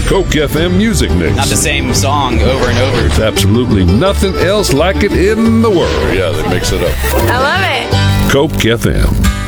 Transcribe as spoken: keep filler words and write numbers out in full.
The Coke F M Music Mix. Not the same song over and over. There's absolutely nothing else like it in the world. Yeah, they mix it up. I love it. Coke F M.